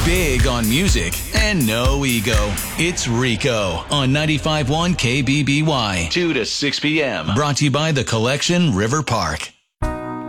Big on music and no ego. It's Rico on 95.1 KBBY. 2 to 6 p.m. Brought to you by The Collection, River Park.